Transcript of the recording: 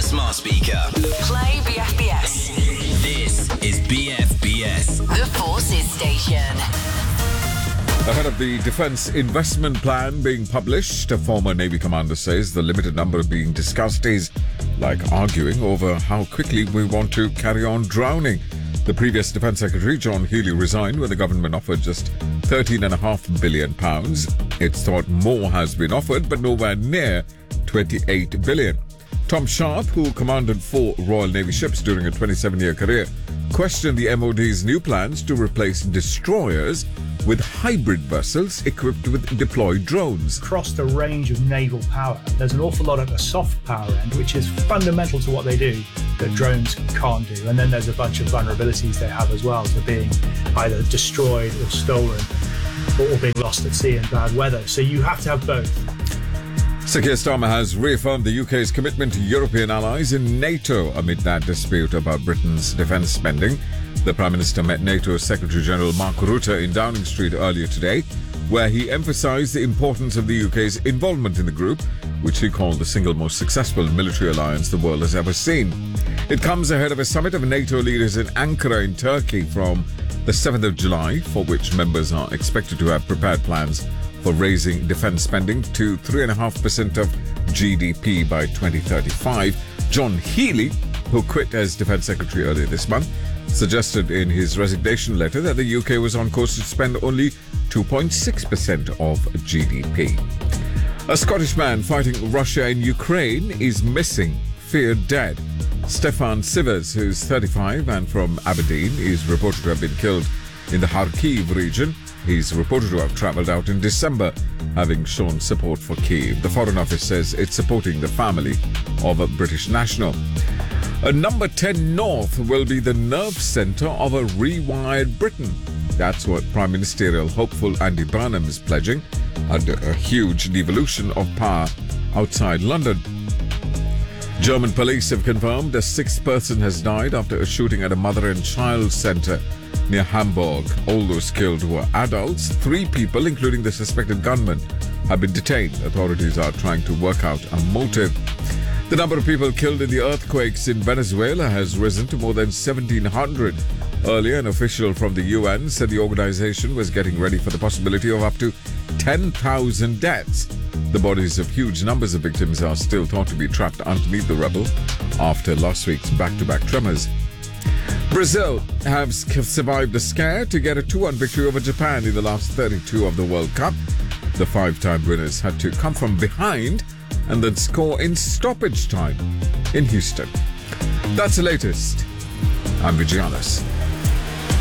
your smart speaker. Play BFBS. This is BFBS. The Forces Station. Ahead of the Defence Investment Plan being published, a former Navy commander says the limited number being discussed is like arguing over how quickly we want to carry on drowning. The previous Defence Secretary, John Healey, resigned when the government offered just £13.5 billion. It's thought more has been offered, but nowhere near £28 billion. Tom Sharp, who commanded 4 Royal Navy ships during a 27-year career, questioned the MOD's new plans to replace destroyers with hybrid vessels equipped with deployed drones. Across the range of naval power, there's an awful lot at the soft power end, which is fundamental to what they do, that drones can't do. And then there's a bunch of vulnerabilities they have as well to being either destroyed or stolen or being lost at sea in bad weather. So you have to have both. Sir Keir Starmer has reaffirmed the UK's commitment to European allies in NATO amid that dispute about Britain's defence spending. The Prime Minister met NATO Secretary-General Mark Rutte in Downing Street earlier today, where he emphasised the importance of the UK's involvement in the group, which he called the single most successful military alliance the world has ever seen. It comes ahead of a summit of NATO leaders in Ankara in Turkey from the 7th of July, for which members are expected to have prepared plans for raising defence spending to 3.5% of GDP by 2035. John Healey, who quit as Defence Secretary earlier this month, suggested in his resignation letter that the UK was on course to spend only 2.6% of GDP. A Scottish man fighting Russia in Ukraine is missing, feared dead. Stefan Sivers, who's 35 and from Aberdeen, is reported to have been killed in the Kharkiv region. He's reported to have travelled out in December, having shown support for Kyiv. The Foreign Office says it's supporting the family of a British national. A number 10 North will be the nerve centre of a rewired Britain. That's what Prime Ministerial hopeful Andy Burnham is pledging under a huge devolution of power outside London. German police have confirmed a 6th person has died after a shooting at a mother and child centre near Hamburg. All those killed were adults. 3 people, including the suspected gunman, have been detained. Authorities are trying to work out a motive. The number of people killed in the earthquakes in Venezuela has risen to more than 1,700. Earlier, an official from the UN said the organization was getting ready for the possibility of up to 10,000 deaths. The bodies of huge numbers of victims are still thought to be trapped underneath the rubble after last week's back-to-back tremors. Brazil have survived a scare to get a 2-1 victory over Japan in the last 32 of the World Cup. The 5-time winners had to come from behind and then score in stoppage time in Houston. That's the latest. I'm Vijayanas.